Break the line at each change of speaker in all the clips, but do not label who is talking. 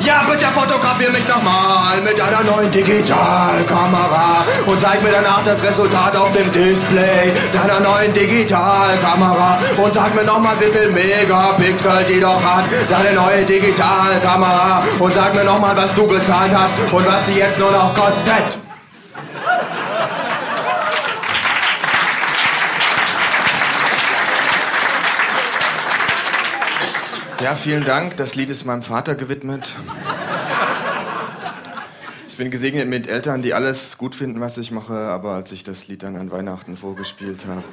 Ja, bitte fotografier mich nochmal mit einer neuen Digitalkamera und zeig mir danach das Resultat auf dem Display deiner neuen Digitalkamera und sag mir nochmal, wie viel Megapixel die doch hat, deine neue Digitalkamera und sag mir nochmal, was du gezahlt hast und was die jetzt nur noch kostet. Ja, vielen Dank. Das Lied ist meinem Vater gewidmet. Ich bin gesegnet mit Eltern, die alles gut finden, was ich mache, aber als ich das Lied dann an Weihnachten vorgespielt habe,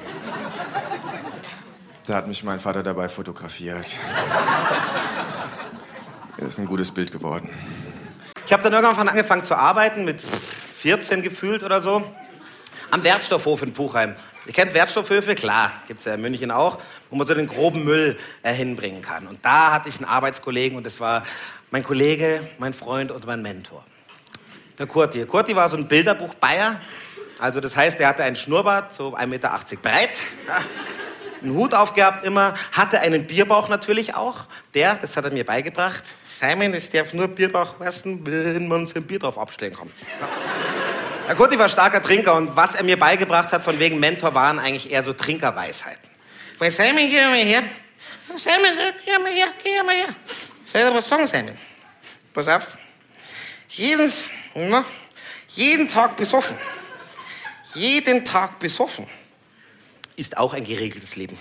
da hat mich mein Vater dabei fotografiert. Das ist ein gutes Bild geworden.
Ich habe dann irgendwann angefangen zu arbeiten, mit 14 gefühlt oder so, am Wertstoffhof in Puchheim. Ihr kennt Wertstoffhöfe? Klar, gibt's ja in München auch, wo man so den groben Müll hinbringen kann. Und da hatte ich einen Arbeitskollegen und das war mein Kollege, mein Freund und mein Mentor. Der Kurti. Kurti war so ein Bilderbuch-Bayer. Also das heißt, er hatte einen Schnurrbart, so 1,80 Meter breit, einen Hut aufgehabt immer, hatte einen Bierbauch natürlich auch. Das hat er mir beigebracht. Simon, es darf nur Bierbauch essen, wenn man sein Bier drauf abstellen kann. Der Kurti war starker Trinker und was er mir beigebracht hat von wegen Mentor waren eigentlich eher so Trinkerweisheiten. Bei Simon, geh mal her. Simon, geh mal her. Soll ich dir was sagen, Simon? Pass auf. Jeden Tag besoffen. Jeden Tag besoffen ist auch ein geregeltes Leben.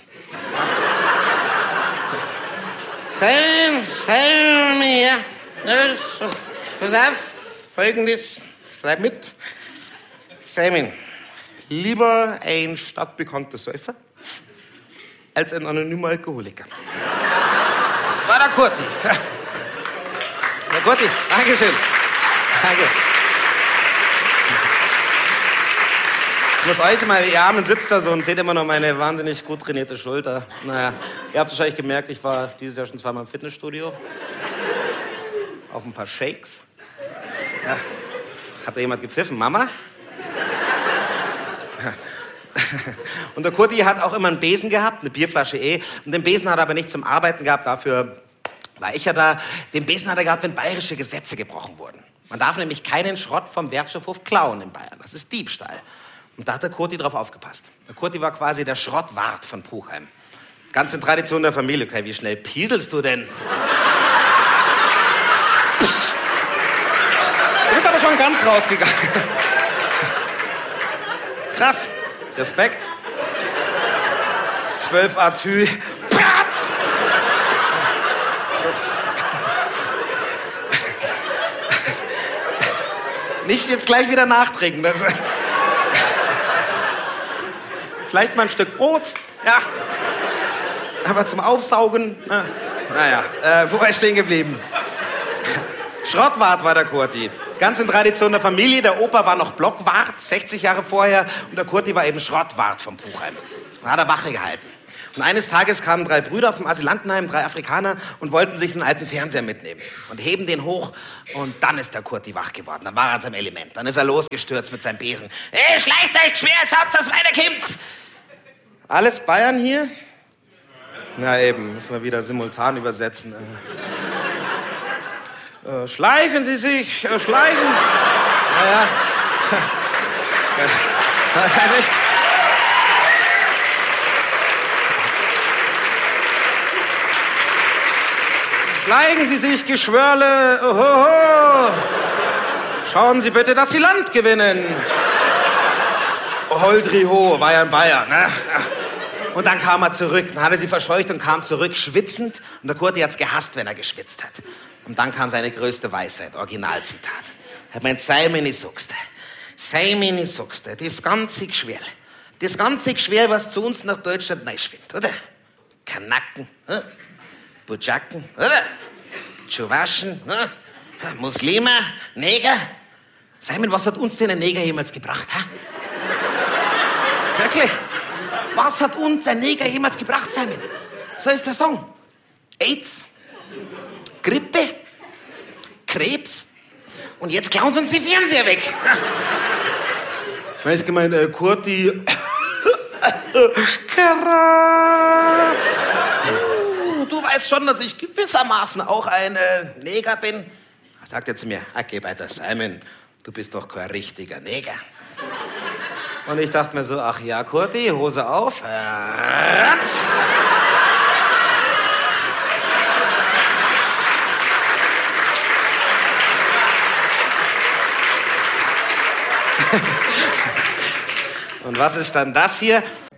Simon, her. Pass auf. Folgendes. Schreib mit. Simon, lieber ein stadtbekannter Säufer als ein anonymer Alkoholiker. War der Kurti. Der Kurti, Dankeschön. Danke. Ich muss euch mal, ihr Armen sitzt da so und seht immer noch meine wahnsinnig gut trainierte Schulter. Naja, ihr habt wahrscheinlich gemerkt, ich war dieses Jahr schon zweimal im Fitnessstudio. Auf ein paar Shakes. Ja. Hat da jemand gepfiffen? Mama? Und der Kurti hat auch immer einen Besen gehabt, eine Bierflasche Und den Besen hat er aber nicht zum Arbeiten gehabt, dafür war ich ja da. Den Besen hat er gehabt, wenn bayerische Gesetze gebrochen wurden. Man darf nämlich keinen Schrott vom Wertstoffhof klauen in Bayern. Das ist Diebstahl. Und da hat der Kurti drauf aufgepasst. Der Kurti war quasi der Schrottwart von Puchheim. Ganz in Tradition der Familie. Okay, wie schnell pieselst du denn? Du bist aber schon ganz rausgegangen. Krass. Respekt. 12 Atü. Nicht jetzt gleich wieder nachtrinken. Vielleicht mal ein Stück Brot. Ja. Aber zum Aufsaugen. Naja, wo war ich stehen geblieben? Schrottwart war der Kurti. Ganz in Tradition der Familie. Der Opa war noch Blockwart, 60 Jahre vorher. Und der Kurti war eben Schrottwart vom Puchheim. Da hat er Wache gehalten. Und eines Tages kamen 3 Brüder vom Asylantenheim, 3 Afrikaner, und wollten sich einen alten Fernseher mitnehmen. Und heben den hoch. Und dann ist der Kurti wach geworden. Dann war er in seinem Element. Dann ist er losgestürzt mit seinem Besen. Schleicht euch schwer, schaut, dass weiterkommt. Alles Bayern hier? Na eben, müssen wir wieder simultan übersetzen. Schleichen Sie sich, schleichen. Naja. Schleichen Sie sich, Geschwörle. Ohoho. Schauen Sie bitte, dass Sie Land gewinnen. Holdriho, war ja ein Bayer, ne? Und dann kam er zurück, dann hat er sie verscheucht und kam zurück schwitzend. Und der Kurti hat's gehasst, wenn er geschwitzt hat. Und dann kam seine größte Weisheit, Originalzitat. Er hat meint, Simon, ich sag's dir, das ganze Geschwär, was zu uns nach Deutschland reinschwimmt, oder? Kanaken, Bujaken, oder? Tschuwaschen, Muslime, Neger. Simon, was hat uns denn ein Neger jemals gebracht, ha? Wirklich? Was hat uns ein Neger jemals gebracht, Simon? So ist der Song. AIDS, Grippe, Krebs und jetzt klauen sie uns die Fernseher weg. Weißt du, gemeint, Kurti. Du weißt schon, dass ich gewissermaßen auch ein Neger bin. Da sagt er zu mir, okay, weiter Simon, du bist doch kein richtiger Neger. Und ich dachte mir so, ach ja, Kurti, Hose auf. Und was ist dann das hier?